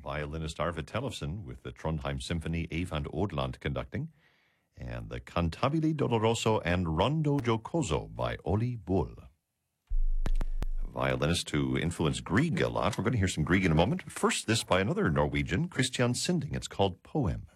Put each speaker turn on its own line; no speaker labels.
violinist Arvid Tellefsen with the Trondheim Symphony, Eyvind Odland conducting, and the Cantabile Doloroso and Rondo Giocoso by Oli Bull. A violinist who influenced Grieg a lot. We're going to hear some Grieg in a moment. First, this by another Norwegian, Christian Sinding. It's called Poem.